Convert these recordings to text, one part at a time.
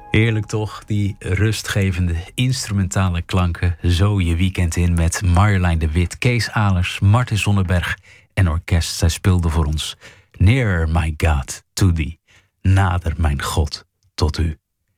Heerlijk toch, die rustgevende instrumentale klanken. Zo je weekend in met Marjolein de Wit, Kees Alers, Martin Zonneberg en orkest. Zij speelden voor ons Nearer my God to thee. Nader mijn God tot u.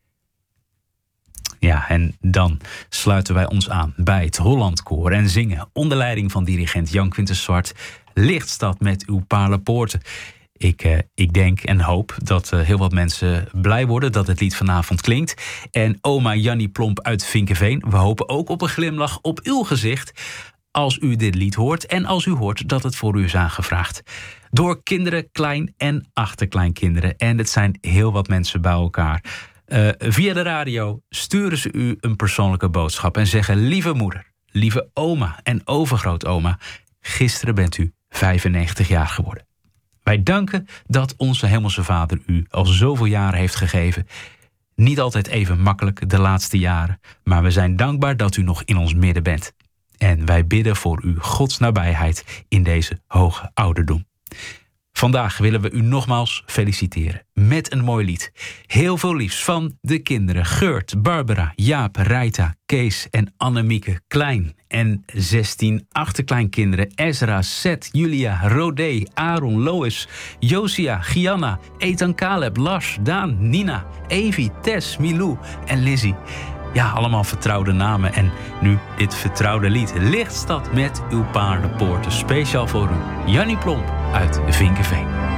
Ja, en dan sluiten wij ons aan bij het Hollandkoor en zingen onder leiding van dirigent Jan Quintus Zwart Lichtstad met uw paarlenpoorten. Ik denk en hoop dat heel wat mensen blij worden dat het lied vanavond klinkt. En oma Jannie Plomp uit Vinkeveen, we hopen ook op een glimlach op uw gezicht als u dit lied hoort en als u hoort dat het voor u is aangevraagd. Door kinderen, klein- en achterkleinkinderen. En het zijn heel wat mensen bij elkaar. Via de radio sturen ze u een persoonlijke boodschap en zeggen: lieve moeder, lieve oma en overgrootoma, gisteren bent u 95 jaar geworden. Wij danken dat onze Hemelse Vader u al zoveel jaren heeft gegeven. Niet altijd even makkelijk de laatste jaren, maar we zijn dankbaar dat u nog in ons midden bent. En wij bidden voor uw Gods nabijheid in deze hoge ouderdom. Vandaag willen we u nogmaals feliciteren met een mooi lied. Heel veel liefs van de kinderen Geurt, Barbara, Jaap, Reita, Kees en Annemieke Klein. En 16 achterkleinkinderen Ezra, Seth, Julia, Rodé, Aaron, Lois, Josia, Gianna, Ethan, Caleb, Lars, Daan, Nina, Evie, Tess, Milou en Lizzie. Ja, allemaal vertrouwde namen. En nu dit vertrouwde lied. Lichtstad met uw paardenpoorten. Speciaal voor u, Jannie Plomp uit Vinkeveen.